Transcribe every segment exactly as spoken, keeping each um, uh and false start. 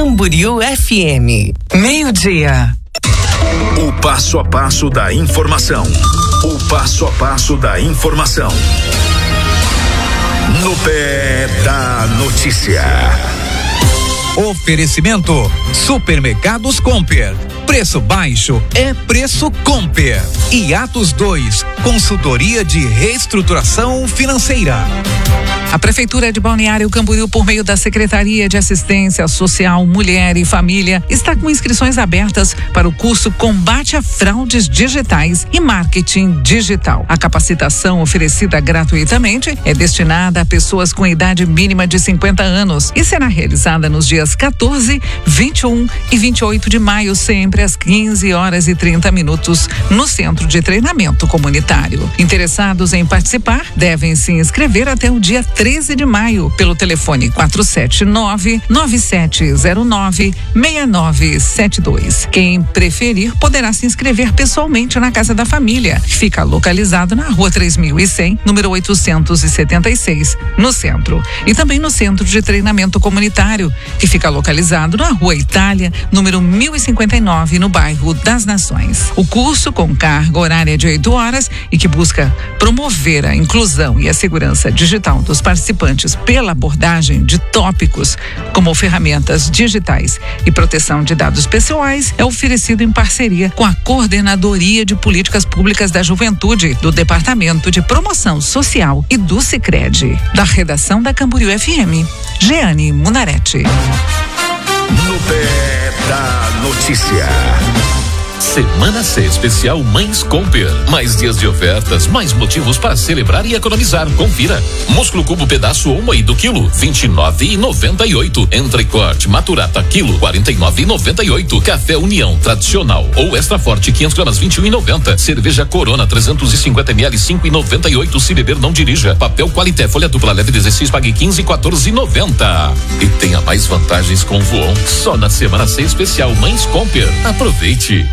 Camboriú F M. Meio-dia. O passo a passo da informação. O passo a passo da informação. No pé da notícia. Oferecimento: Supermercados Comper. Preço baixo é preço Comper. E Atos dois, consultoria de reestruturação financeira. A Prefeitura de Balneário Camboriú, por meio da Secretaria de Assistência Social, Mulher e Família, está com inscrições abertas para o curso Combate a Fraudes Digitais e Marketing Digital. A capacitação oferecida gratuitamente é destinada a pessoas com idade mínima de cinquenta anos e será realizada nos dias quatorze, vinte e um e vinte e oito de maio, sempre às quinze horas e trinta minutos, no Centro de Treinamento Comunitário. Interessados em participar devem se inscrever até o dia treze de maio pelo telefone quatro sete nove, nove sete zero nove, seis nove sete dois. Quem preferir poderá se inscrever pessoalmente na Casa da Família. Fica localizado na Rua três mil e cem, número oitocentos e setenta e seis, no centro. E também no Centro de Treinamento Comunitário, que fica localizado na Rua Itália, número mil e cinquenta e nove, no bairro das Nações. O curso, com carga horária de oito horas e que busca promover a inclusão e a segurança digital dos participantes pela abordagem de tópicos como ferramentas digitais e proteção de dados pessoais, é oferecido em parceria com a Coordenadoria de Políticas Públicas da Juventude do Departamento de Promoção Social e do Sicredi. Da redação da Camboriú F M, Jeane Munarete. No pé da notícia. Semana C especial Mães Comper. Mais dias de ofertas, mais motivos para celebrar e economizar. Confira. Músculo cubo pedaço ou moído quilo, vinte e nove e noventa e oito. Entrecorte maturata quilo, quarenta e nove e noventa e oito. Café União tradicional ou extra forte quinhentas gramas, vinte e um e noventa. Cerveja Corona trezentos e cinquenta mililitros, cinco e noventa e oito. Se beber não dirija. Papel Qualité folha dupla leve dezesseis, pague quinze e quatorze e noventa. E tenha mais vantagens com o Voon só na Semana C especial Mães Comper. Aproveite.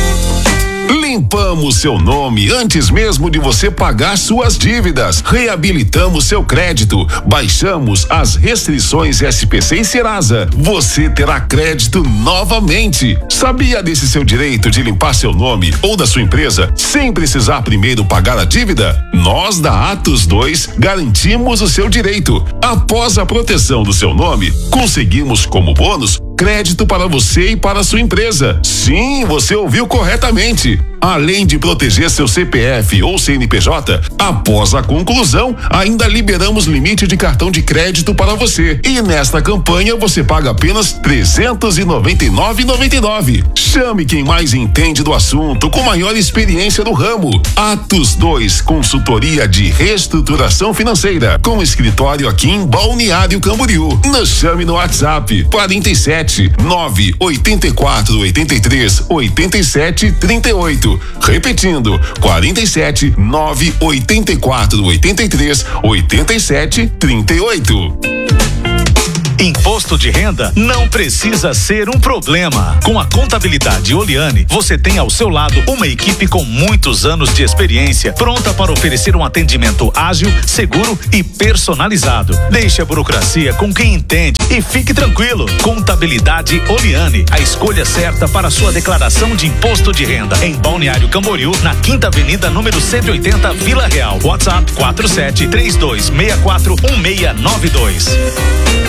Limpamos seu nome antes mesmo de você pagar suas dívidas. Reabilitamos seu crédito. Baixamos as restrições S P C e Serasa. Você terá crédito novamente. Sabia desse seu direito de limpar seu nome ou da sua empresa sem precisar primeiro pagar a dívida? Nós da Atos dois garantimos o seu direito. Após a proteção do seu nome, conseguimos como bônus crédito para você e para a sua empresa. Sim, você ouviu corretamente. Além de proteger seu C P F ou C N P J, após a conclusão, ainda liberamos limite de cartão de crédito para você. E nesta campanha você paga apenas trezentos e noventa e nove reais e noventa e nove centavos. Chame quem mais entende do assunto, com maior experiência no ramo. Atos dois, consultoria de reestruturação financeira, com escritório aqui em Balneário Camboriú. Nos chame no WhatsApp quarenta e sete, nove oitenta e quatro, oitenta e três, oitenta e sete, trinta e oito. Repetindo, quarenta e sete, nove oitenta e quatro, oitenta e três, oitenta e sete, trinta e oito. Imposto de renda não precisa ser um problema. Com a Contabilidade Oliane, você tem ao seu lado uma equipe com muitos anos de experiência, pronta para oferecer um atendimento ágil, seguro e personalizado. Deixe a burocracia com quem entende e fique tranquilo. Contabilidade Oliane, a escolha certa para sua declaração de imposto de renda. Em Balneário Camboriú, na Quinta Avenida, número cento e oitenta, Vila Real. WhatsApp quatro sete três dois seis quatro um seis nove dois.